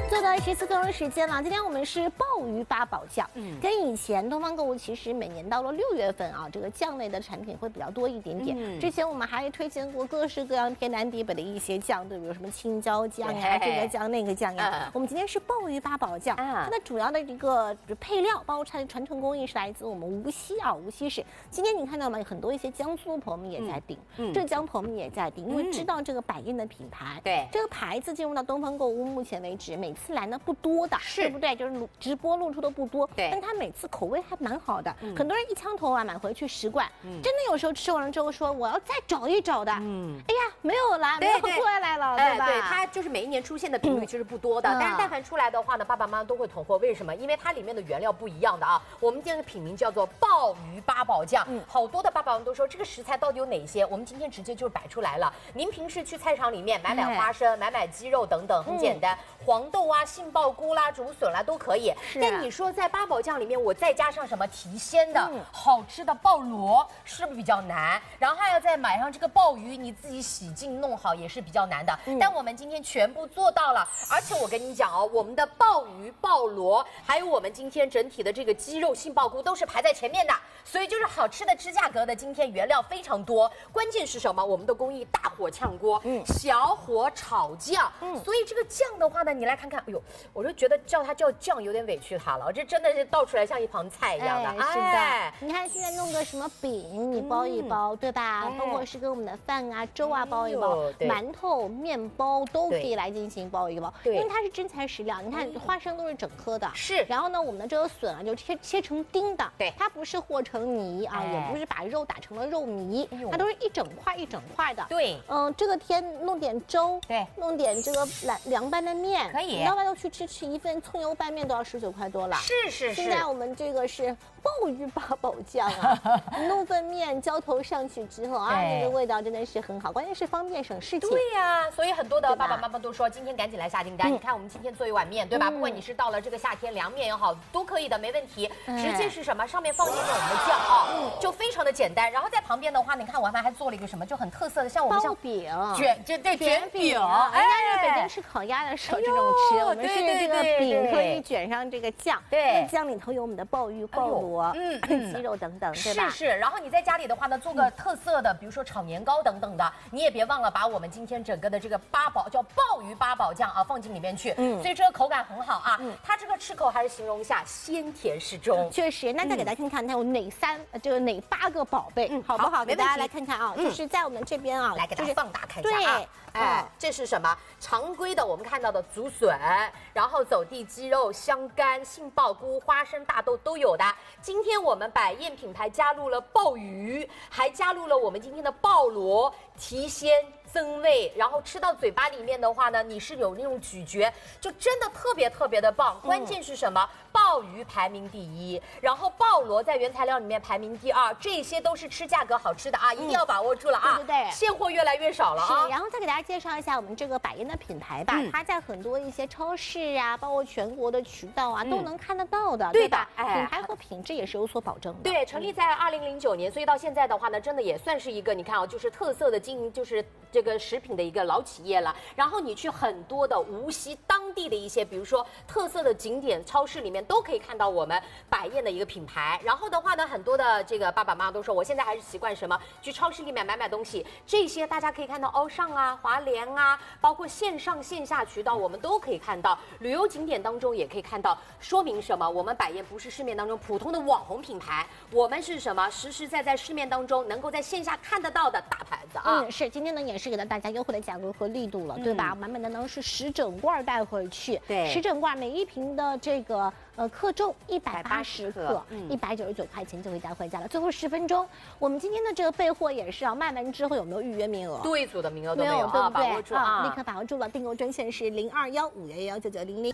又到14分钟时间了，今天我们是鲍鱼八宝酱。跟以前东方购物其实每年到了6月份啊，这个酱类的产品会比较多一点点。之前我们还推荐过各式各样天南地北的一些酱，对，比如什么青椒酱呀、这个酱那个酱呀。我们今天是鲍鱼八宝酱，它的主要的这个配料，包括传承工艺是来自我们无锡啊，无锡市。今天你看到吗？很多一些江苏朋友们也在订，浙江朋友们也在订，因为知道这个百宴的品牌， 对这个牌子进入到东方购物，目前为止每次来呢不多的，对不对？就是直播露出的不多， 对， 但它每次口味还蛮好的，很多人一枪头啊买回去10罐，真的有时候吃完了之后说我要再找一找的，哎呀没有了，没有过来了，对吧？ 对，它就是每一年出现的频率其实不多的，但是但凡出来的话呢，爸爸妈妈都会囤货，为什么？因为它里面的原料不一样的啊。我们今天的品名叫做鲍鱼八宝酱，好多的爸爸们都说这个食材到底有哪些？我们今天直接就摆出来了。您平时去菜场里面买花生、买鸡肉等等，很简单，黄豆啊、杏鲍菇啦、竹笋啦都可以。但你说在八宝酱里面，我再加上什么提鲜的、好吃的鲍螺，是不是比较难？然后还要再买上这个鲍鱼，你自己洗净弄好也是比较难的。但我们今天全部做到了，而且我跟你讲哦，我们的鲍鱼、鲍螺，还有我们今天整体的这个鸡肉、杏鲍菇都是排在前面的，所以就是好吃的吃价格的。今天原料非常多，关键是什么？我们的工艺大火炝锅，小火炒酱，所以这个酱的话呢，你来看看，哎呦，我就觉得叫它叫酱有点委屈它了，这真的是倒出来像一盘菜一样的。 是的，你看现在弄个什么饼，你包一包，对吧？包括是跟我们的饭啊、粥啊包一包，馒头、面包都可以来进行包一包，因为它是真材实料。你看花生都是整颗的，是。然后呢，我们的这个笋啊就切成丁的，对，它不是和成泥啊，也不是把肉打成了肉糜，它都是一整块一整块的。对，这个天弄点粥，对，弄点这个凉拌的面，可以。你到外头去吃一份葱油拌面都要19块多了。是。现在我们这个是鲍鱼八宝酱啊，弄份面浇头上去之后啊，那个味道真的是很好，关键是方便省事情。 对呀，所以很多的爸爸妈妈都说今天赶紧来下订单。你看我们今天做一碗面，对吧？不管你是到了这个夏天凉面也好，都可以的，没问题。直接是什么？上面放进去我们的酱啊，就非常的简单。然后在旁边的话，你看我们还做了一个什么，就很特色的，像我们像饼卷饼， 人家是北京吃烤鸭的时候这种吃，我们是这个饼可以卷上这个酱，对，酱里头有我们的鲍鱼、鲍螺、鸡肉等等，对吧？ 是。然后你在家里的话呢，做个特色的，比如说炒年糕等等的，你也别忘了把我们今天整个的这个叫鲍鱼八宝酱啊放进里面去，所以这个口感很好啊。它这个吃口还是形容一下鲜甜适中， 确实。那再给大家看看它有哪8个宝贝，好不好？给大家来看看啊，就是在我们这边啊， 来给大家放大看一下啊。这是什么？常规的我们看到的竹笋，然后走地鸡肉、香干、杏鲍菇、花生、大豆都有的。今天我们百宴品牌加入了鲍鱼，还加入了我们今天的鲍螺，提鲜增味，然后吃到嘴巴里面的话呢，你是有那种咀嚼，就真的特别的棒。关键是什么？鲍鱼排名第1，然后鲍螺在原材料里面排名第2，这些都是吃价格好吃的啊，一定要把握住了啊！对，现货越来越少了啊。 然后再给大家介绍一下我们这个百宴的品牌吧，它在很多一些超市啊，包括全国的渠道啊，都能看得到的，对吧？品牌和品质也是有所保证的。 对，成立在2009年，所以到现在的话呢，真的也算是一个你看啊，就是特色的经营，就是这个食品的一个老企业了。然后你去很多的无锡当地的一些，比如说特色的景点超市里面，都可以看到我们百宴的一个品牌。然后的话呢，很多的这个爸爸妈妈都说，我现在还是习惯什么，去超市里面买东西。这些大家可以看到欧尚啊、华联啊，包括线上线下渠道，我们都可以看到。旅游景点当中也可以看到，说明什么？我们百宴不是市面当中普通的网红品牌，我们是什么？实实在在市面当中能够在线下看得到的大牌子啊。 是，今天呢也是给到大家优惠的价格和力度了，对吧？满满的呢是10整罐带回去，对，10整罐每一瓶的这个克重180克，199块钱就可以带回家了。最后10分钟，我们今天的这个备货也是啊，卖完之后有没有预约名额？ 多一组的名额都没有啊，把握住啊， 立刻把握住了。订购专线是0215119900。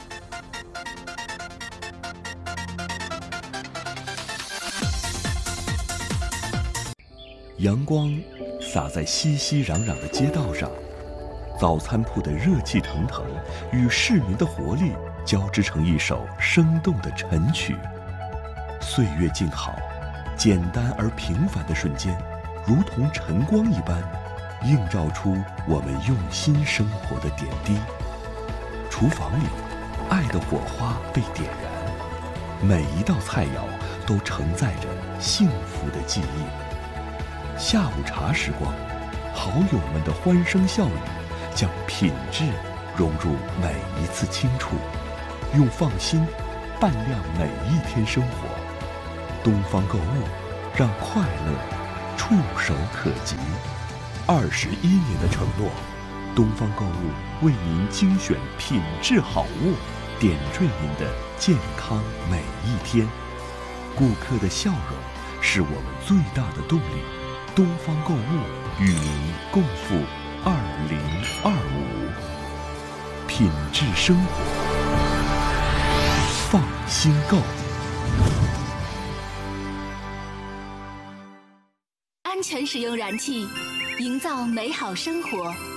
阳光洒在熙熙攘攘的街道上，早餐铺的热气腾腾与市民的活力交织成一首生动的晨曲。岁月静好，简单而平凡的瞬间，如同晨光一般，映照出我们用心生活的点滴。厨房里， 爱的火花被点燃，每一道菜肴都承载着幸福的记忆。下午茶时光，好友们的欢声笑语，将品质融入每一次清楚，用放心伴亮每一天生活。东方购物，让快乐触手可及。21年的承诺，东方购物为您精选品质好物，点缀您的健康每一天。顾客的笑容是我们最大的动力。东方购物与您共赴2025，品质生活，放心购。 安全使用燃气，营造美好生活。